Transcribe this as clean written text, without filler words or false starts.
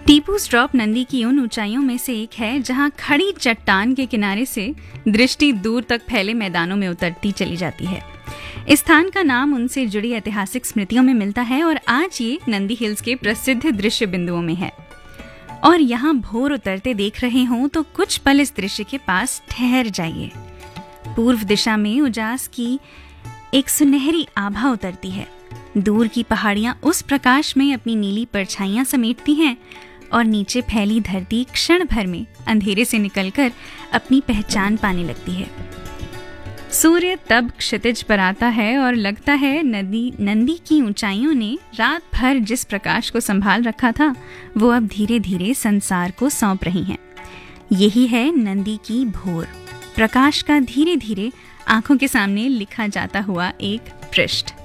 Tipu's drop Nandi की उन ऊंचाइयों में से एक है जहां खड़ी चट्टान के किनारे से दृष्टि दूर तक फैले मैदानों में उतरती चली जाती है। इस स्थान का नाम उनसे जुड़ी ऐतिहासिक स्मृतियों में मिलता है और आज ये नंदी हिल्स के प्रसिद्ध दृश्य बिंदुओं में है। और यहाँ भोर उतरते देख रहे हों तो कुछ पल इस दृश्य के पास ठहर जाइए। पूर्व दिशा में उजास की एक सुनहरी आभा उतरती है। दूर की पहाड़ियां उस प्रकाश में अपनी नीली परछाइयां समेटती हैं और नीचे फैली धरती क्षण भर में अंधेरे से निकलकर अपनी पहचान पाने लगती है। सूर्य तब क्षितिज पर आता है और लगता है नंदी की ऊंचाइयों ने रात भर जिस प्रकाश को संभाल रखा था वो अब धीरे धीरे संसार को सौंप रही हैं। यही है नंदी की भोर, प्रकाश का धीरे धीरे आंखों के सामने लिखा जाता हुआ एक पृष्ठ।